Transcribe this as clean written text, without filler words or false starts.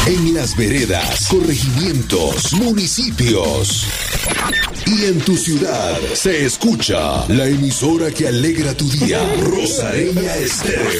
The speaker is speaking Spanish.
En las veredas, corregimientos, municipios y en tu ciudad se escucha la emisora que alegra tu día, Rosareña Estéreo.